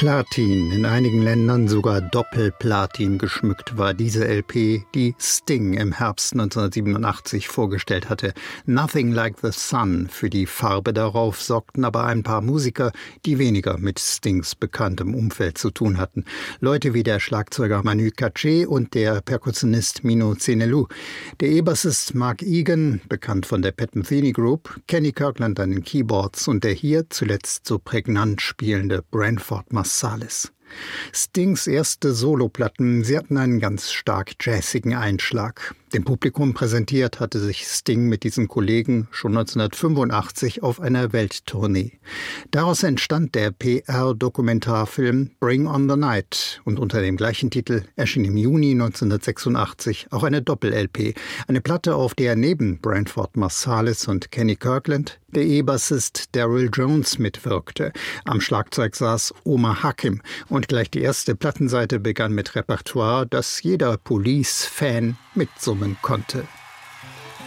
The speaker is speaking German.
Platin, in einigen Ländern sogar Doppelplatin geschmückt war diese LP, die Sting im Herbst 1987 vorgestellt hatte. Nothing Like the Sun. Für die Farbe darauf sorgten aber ein paar Musiker, die weniger mit Stings bekanntem Umfeld zu tun hatten. Leute wie der Schlagzeuger Manu Katché und der Perkussionist Mino Cenelou. Der E-Bassist Mark Egan, bekannt von der Pat Metheny Group, Kenny Kirkland an den Keyboards und der hier zuletzt so prägnant spielende Branford Marsalis. Stings erste Soloplatten, sie hatten einen ganz stark jazzigen Einschlag. Dem Publikum präsentiert hatte sich Sting mit diesen Kollegen schon 1985 auf einer Welttournee. Daraus entstand der PR-Dokumentarfilm Bring on the Night und unter dem gleichen Titel erschien im Juni 1986 auch eine Doppel-LP, eine Platte, auf der neben Branford Marsalis und Kenny Kirkland der E-Bassist Daryl Jones mitwirkte. Am Schlagzeug saß Omar Hakim und gleich die erste Plattenseite begann mit Repertoire, das jeder Police-Fan mitsummen konnte.